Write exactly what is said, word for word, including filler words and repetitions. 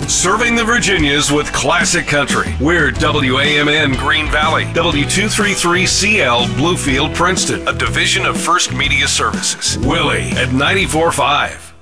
Serving the Virginias with classic country. We're W A M N Green Valley, W two thirty-three C L Bluefield, Princeton, a division of First Media Services. Willie at ninety-four point five.